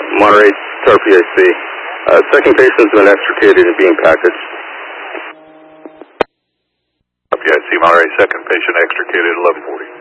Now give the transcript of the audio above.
Monterey, Star PIC. Second patient's been extricated and being packaged. PIC Monterey, second patient extricated, 1140.